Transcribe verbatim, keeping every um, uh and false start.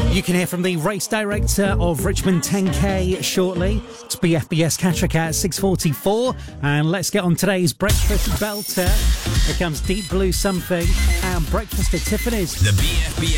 You can hear from the race director of Richmond ten K shortly. It's B F B S Catterick at six forty-four. And let's get on today's breakfast belter. Here comes Deep Blue Something and Breakfast at Tiffany's. The B F B